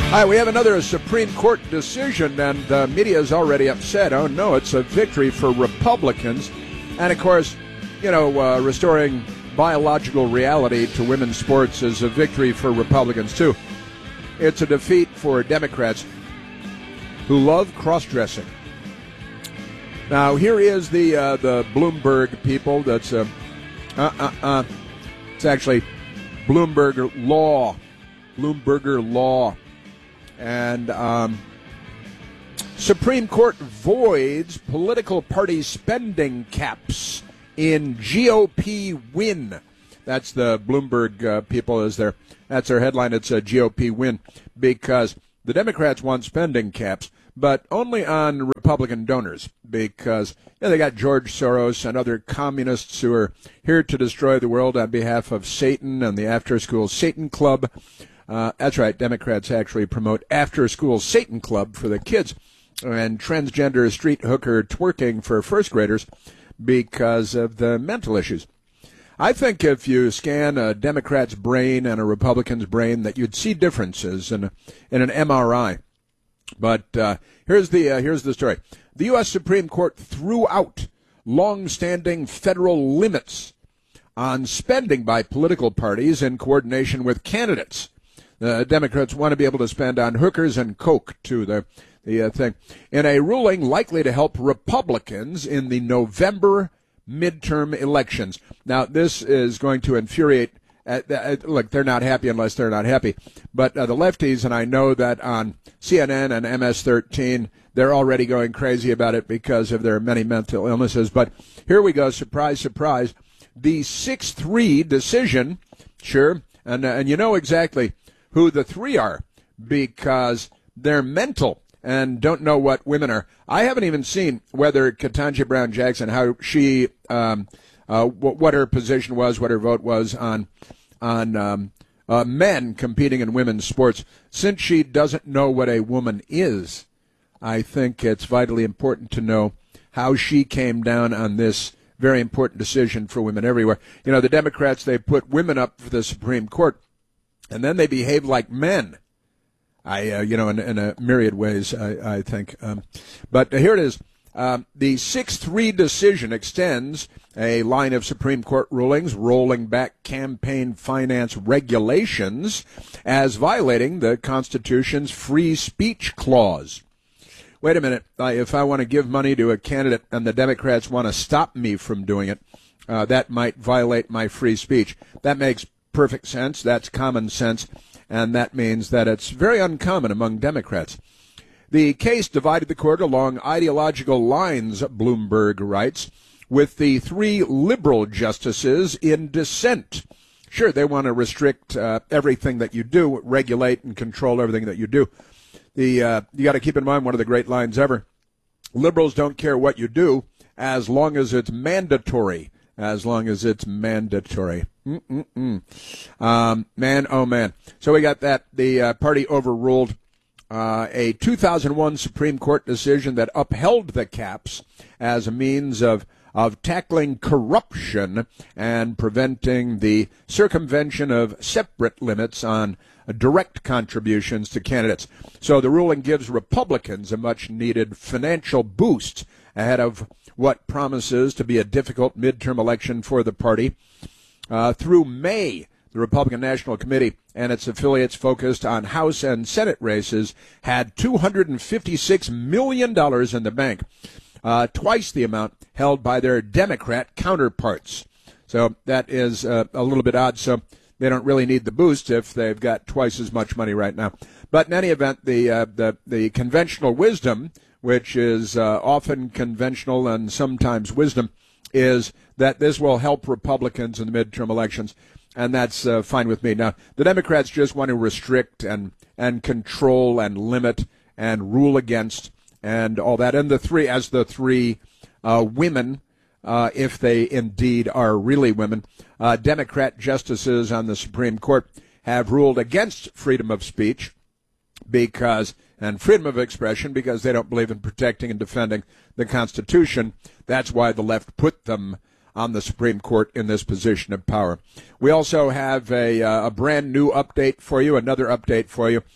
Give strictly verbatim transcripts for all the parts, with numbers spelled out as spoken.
All right, we have another Supreme Court decision, and the media is already upset. Oh, no, it's a victory for Republicans. And, of course, you know, uh, restoring biological reality to women's sports is a victory for Republicans, too. It's a defeat for Democrats who love cross-dressing. Now, here is the uh, the Bloomberg people. That's uh, uh, uh, uh. It's actually Bloomberg Law. Bloomberger Law. And um, Supreme Court voids political party spending caps in G O P win. That's the Bloomberg uh, people. Is their that's their headline. It's a G O P win because the Democrats want spending caps, but only on Republican donors because you know, they got George Soros and other communists who are here to destroy the world on behalf of Satan and the after-school Satan Club. Uh, that's right, Democrats actually promote after-school Satan Club for the kids and transgender street hooker twerking for first graders because of the mental issues. I think if you scan a Democrat's brain and a Republican's brain that you'd see differences in, a, in an M R I. But uh, here's the uh, here's the story. The U S Supreme Court threw out long-standing federal limits on spending by political parties in coordination with candidates. The Democrats want to be able to spend on hookers and coke, too, the, the uh, thing, in a ruling likely to help Republicans in the November midterm elections. Now, this is going to infuriate, uh, uh, look, they're not happy unless they're not happy, but uh, the lefties, and I know that on C N N and M S thirteen, they're already going crazy about it because of their many mental illnesses. But here we go, surprise, surprise, the six three decision, sure, and uh, and you know exactly who the three are because they're mental and don't know what women are. I haven't even seen whether Ketanji Brown Jackson, how she, um, uh, what her position was, what her vote was on on um, uh, men competing in women's sports. Since she doesn't know what a woman is, I think it's vitally important to know how she came down on this very important decision for women everywhere. You know, the Democrats, they put women up for the Supreme Court, and then they behave like men. I, uh, you know, in, in a myriad ways, I, I think. Um, but here it is. Um, the six three decision extends a line of Supreme Court rulings rolling back campaign finance regulations as violating the Constitution's free speech clause. Wait a minute. Uh, if I want to give money to a candidate and the Democrats want to stop me from doing it, uh, that might violate my free speech. That makes perfect sense. That's common sense. And that means that it's very uncommon among Democrats. The case divided the court along ideological lines, Bloomberg writes, with the three liberal justices in dissent. Sure, they want to restrict uh, everything that you do, regulate and control everything that you do. The uh, you got to keep in mind one of the great lines ever. Liberals don't care what you do as long as it's mandatory. As long as it's mandatory. Mm-mm-mm. Um, man, oh, man. So we got that. The uh, party overruled uh, a two thousand one Supreme Court decision that upheld the caps as a means of, of tackling corruption and preventing the circumvention of separate limits on direct contributions to candidates. So the ruling gives Republicans a much-needed financial boost ahead of what promises to be a difficult midterm election for the party. Uh, through May, the Republican National Committee and its affiliates focused on House and Senate races had two hundred fifty-six million dollars in the bank, uh, twice the amount held by their Democrat counterparts. So that is uh, a little bit odd. So they don't really need the boost if they've got twice as much money right now. But in any event, the uh, the, the conventional wisdom, which is uh, often conventional and sometimes wisdom, is that this will help Republicans in the midterm elections, and that's uh, fine with me. Now, the Democrats just want to restrict and, and control and limit and rule against and all that. And the three, as the three uh, women, uh, if they indeed are really women, uh, Democrat justices on the Supreme Court have ruled against freedom of speech because and freedom of expression because they don't believe in protecting and defending the Constitution. That's why the left put them on the Supreme Court in this position of power. We also have a, uh, a brand new update for you, another update for you.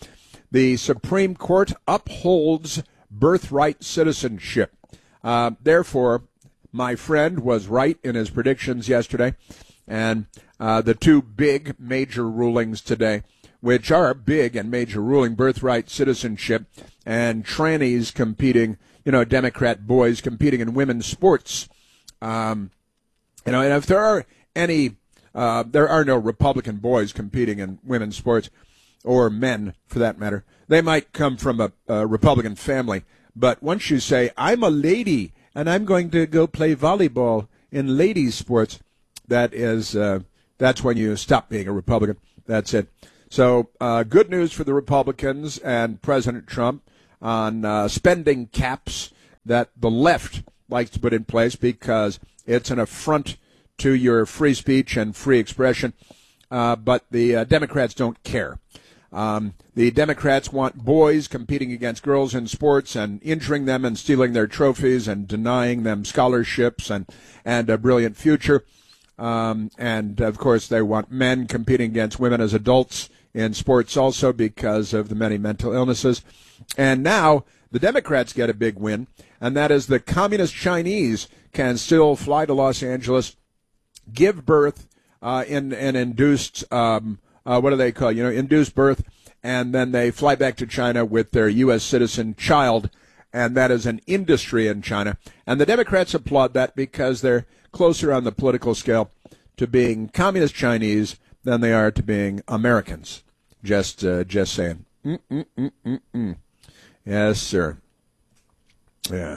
The Supreme Court upholds birthright citizenship. Uh, therefore, my friend was right in his predictions yesterday, and uh, the two big major rulings today, which are big and major ruling, birthright citizenship and trannies competing, you know, Democrat boys competing in women's sports. Um, you know, and if there are any, uh, there are no Republican boys competing in women's sports, or men for that matter. They might come from a, a Republican family, but once you say, I'm a lady and I'm going to go play volleyball in ladies' sports, that is, uh, that's when you stop being a Republican. That's it. So uh, good news for the Republicans and President Trump on uh, spending caps that the left likes to put in place because it's an affront to your free speech and free expression. Uh, but the uh, Democrats don't care. Um, the Democrats want boys competing against girls in sports and injuring them and stealing their trophies and denying them scholarships and, and a brilliant future. Um, and, of course, they want men competing against women as adults in sports also because of the many mental illnesses. And now the Democrats get a big win, and that is the communist Chinese can still fly to Los Angeles, give birth uh, in an induced, um, uh, what do they call, you know, induced birth, and then they fly back to China with their U S citizen child, and that is an industry in China. And the Democrats applaud that because they're closer on the political scale to being communist Chinese than they are to being Americans. Just uh, just saying. Mm-mm-mm-mm-mm. Yes, sir. Yeah.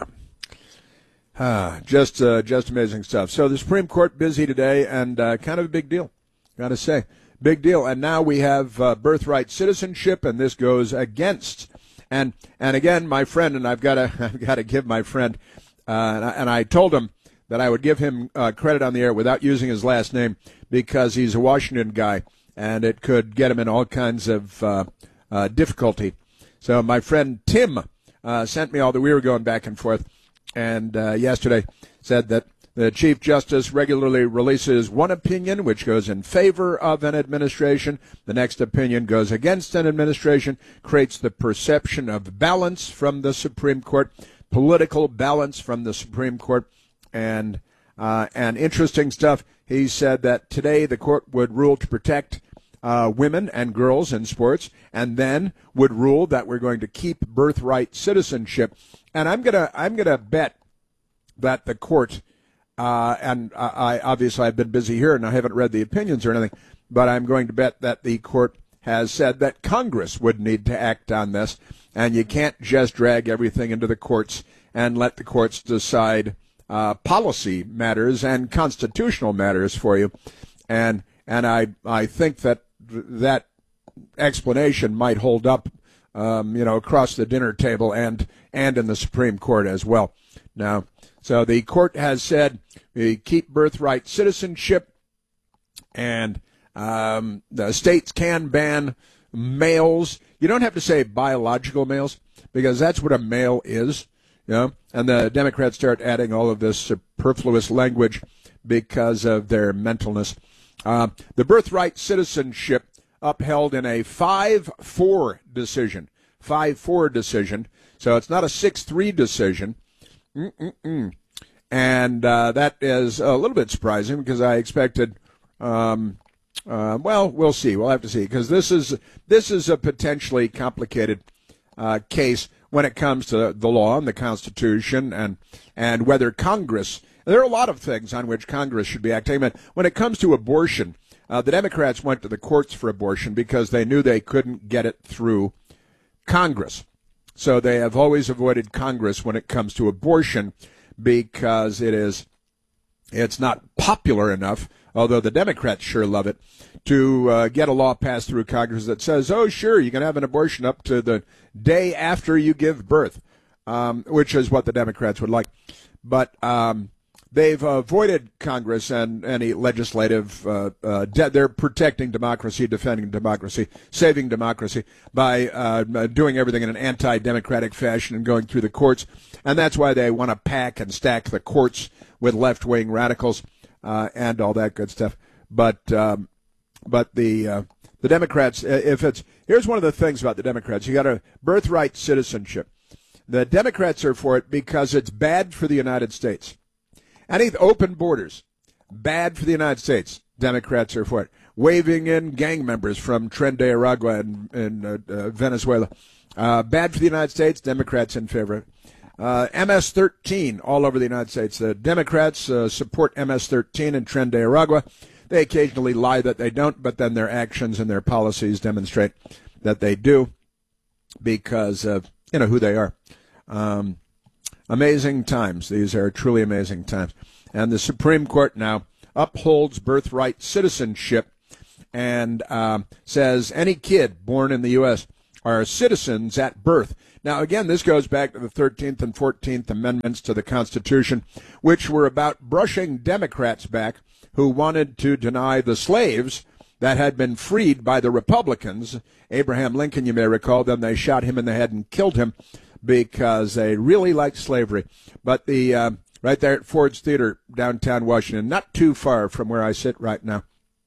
Ah, just uh, just amazing stuff. So the Supreme Court busy today, and uh, kind of a big deal, got to say. Big deal. And now we have uh, birthright citizenship, and this goes against. And and again, my friend, and I've got to I've got to give my friend, uh, and, I, and I told him that I would give him uh, credit on the air without using his last name because he's a Washington guy, and it could get him in all kinds of uh, uh, difficulty. So my friend Tim uh, sent me all the, we were going back and forth, and uh, yesterday said that the Chief Justice regularly releases one opinion which goes in favor of an administration. The next opinion goes against an administration, creates the perception of balance from the Supreme Court, political balance from the Supreme Court, and uh, and interesting stuff. He said that today the court would rule to protect uh, women and girls in sports, and then would rule that we're going to keep birthright citizenship. And I'm gonna I'm gonna bet that the court, uh, and I obviously I've been busy here and I haven't read the opinions or anything, but I'm going to bet that the court has said that Congress would need to act on this, and you can't just drag everything into the courts and let the courts decide Uh, policy matters and constitutional matters for you, and and I I think that that explanation might hold up, um, you know, across the dinner table and and in the Supreme Court as well. Now, so the court has said we keep birthright citizenship, and um, the states can ban males. You don't have to say biological males because that's what a male is. You know, and the Democrats start adding all of this superfluous language because of their mentalness. Uh, the birthright citizenship upheld in a five four decision. five four decision. So it's not a six three decision. Mm-mm-mm. And uh, that is a little bit surprising because I expected, um, uh, well, we'll see. We'll have to see because this is, this is a potentially complicated uh, case when it comes to the law and the Constitution and and whether Congress, there are a lot of things on which Congress should be acting. But when it comes to abortion, uh, the Democrats went to the courts for abortion because they knew they couldn't get it through Congress. So they have always avoided Congress when it comes to abortion because it is it's not popular enough, although the Democrats sure love it, to uh, get a law passed through Congress that says, oh, sure, you can have an abortion up to the day after you give birth, um, which is what the Democrats would like. But um, they've avoided Congress and any legislative, uh, uh, de- they're protecting democracy, defending democracy, saving democracy by uh, doing everything in an anti-democratic fashion and going through the courts. And that's why they want to pack and stack the courts with left-wing radicals uh, and all that good stuff. But um, but the uh, the Democrats, if it's, here's one of the things about the Democrats. You got a birthright citizenship. The Democrats are for it because it's bad for the United States. Any open borders, bad for the United States. Democrats are for it. Waving in gang members from Tren de Aragua in, in uh, uh, Venezuela. Uh, bad for the United States. Democrats in favor of it. Uh, M S thirteen all over the United States. The Democrats uh, support M S thirteen in Tren de Aragua. They occasionally lie that they don't, but then their actions and their policies demonstrate that they do because of, you know, who they are. Um, amazing times. These are truly amazing times. And the Supreme Court now upholds birthright citizenship and um, says any kid born in the U S are citizens at birth. Now, again, this goes back to the thirteenth and fourteenth Amendments to the Constitution, which were about brushing Democrats back who wanted to deny the slaves that had been freed by the Republicans. Abraham Lincoln, you may recall, then they shot him in the head and killed him because they really liked slavery. But the uh, right there at Ford's Theater, downtown Washington, not too far from where I sit right now.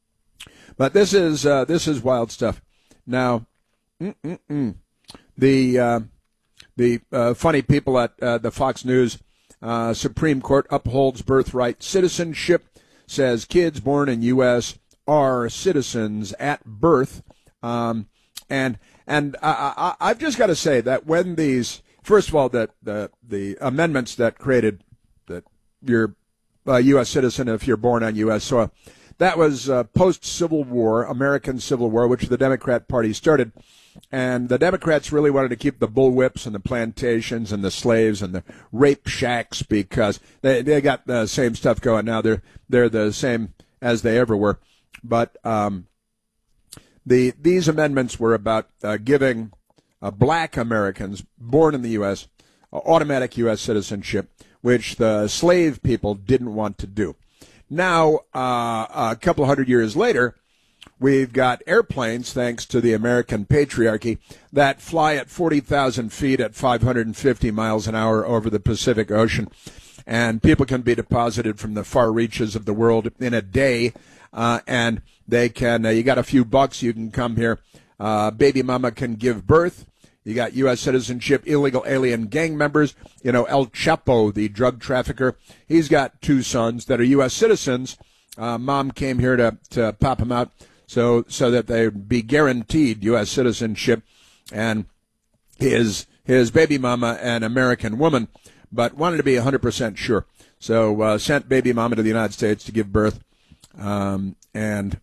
But this is uh, this is wild stuff. Now, mm-mm-mm. the uh, the uh, funny people at uh, the Fox News uh, Supreme Court upholds birthright citizenship, says kids born in U S are citizens at birth, um, and and I, I, I've just got to say that when these, first of all, that the the amendments that created that you're a U S citizen if you're born on U S soil, that was uh, post-Civil War, American Civil War, which the Democrat Party started. And the Democrats really wanted to keep the bullwhips and the plantations and the slaves and the rape shacks because they they got the same stuff going now. They're they're the same as they ever were. But um, the these amendments were about uh, giving uh, black Americans born in the U S uh, automatic U S citizenship, which the slave people didn't want to do. Now, uh, a couple hundred years later, we've got airplanes, thanks to the American patriarchy, that fly at forty thousand feet at five hundred fifty miles an hour over the Pacific Ocean. And people can be deposited from the far reaches of the world in a day. Uh, and they can, uh, you got a few bucks, you can come here. Uh, baby mama can give birth. You got U S citizenship, illegal alien gang members. You know, El Chapo, the drug trafficker, he's got two sons that are U S citizens. Uh, mom came here to, to pop them out so so that they'd be guaranteed U S citizenship. And his his baby mama, an American woman, but wanted to be one hundred percent sure. So uh, sent baby mama to the United States to give birth. Um, and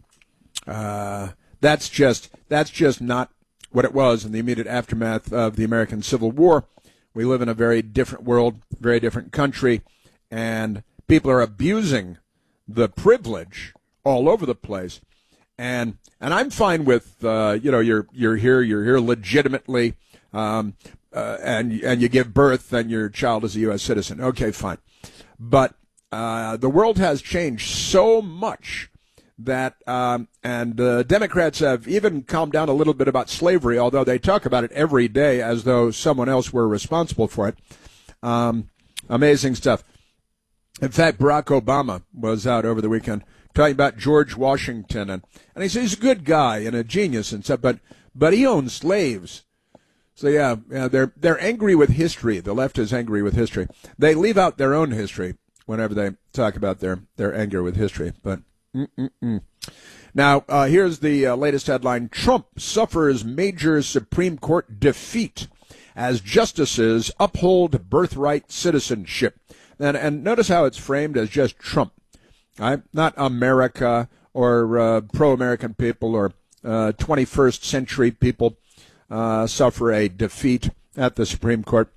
uh, that's just that's just not what it was in the immediate aftermath of the American Civil War. We live in a very different world, very different country, and people are abusing the privilege all over the place. And and I'm fine with uh, you know you're you're here you're here legitimately, um, uh, and and you give birth and your child is a U S citizen. Okay, fine, but uh, the world has changed so much that, um, and uh, Democrats have even calmed down a little bit about slavery, although they talk about it every day as though someone else were responsible for it. Um, amazing stuff. In fact, Barack Obama was out over the weekend talking about George Washington, and, and he says he's a good guy and a genius and stuff, but but he owned slaves. So yeah, yeah, they're they're angry with history. The left is angry with history. They leave out their own history whenever they talk about their their anger with history, but. Mm-mm-mm. Now, uh, here's the uh, latest headline. Trump suffers major Supreme Court defeat as justices uphold birthright citizenship. And, and notice how it's framed as just Trump, right? Not America or uh, pro-American people or uh, twenty-first century people uh, suffer a defeat at the Supreme Court.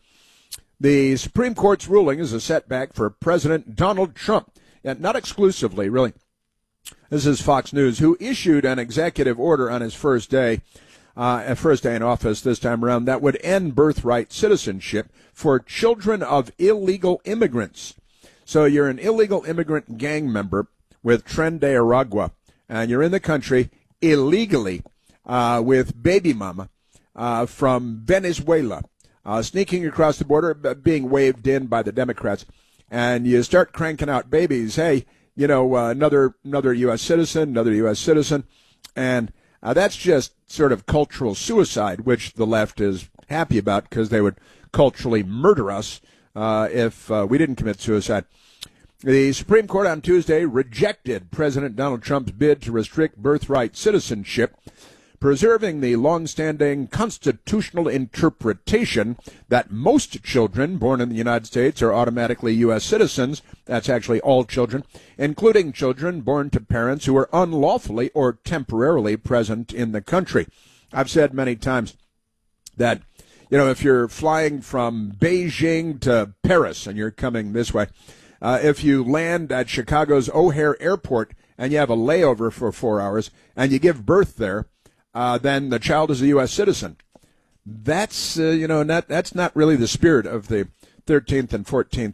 The Supreme Court's ruling is a setback for President Donald Trump, and not exclusively, really. This is Fox News, who issued an executive order on his first day, uh, first day in office this time around, that would end birthright citizenship for children of illegal immigrants. So you're an illegal immigrant gang member with Tren de Aragua, and you're in the country illegally uh, with baby mama uh, from Venezuela, uh, sneaking across the border, being waved in by the Democrats, and you start cranking out babies. Hey, you know, uh, another another U S citizen, another U S citizen, and Uh, that's just sort of cultural suicide, which the left is happy about because they would culturally murder us uh, if uh, we didn't commit suicide. The Supreme Court on Tuesday rejected President Donald Trump's bid to restrict birthright citizenship, preserving the long-standing constitutional interpretation that most children born in the United States are automatically U S citizens. That's actually all children, including children born to parents who are unlawfully or temporarily present in the country. I've said many times that, you know, if you're flying from Beijing to Paris and you're coming this way, uh, if you land at Chicago's O'Hare Airport and you have a layover for four hours and you give birth there, Uh, then the child is a U S citizen. That's, uh, you know, not, that's not really the spirit of the thirteenth and fourteenth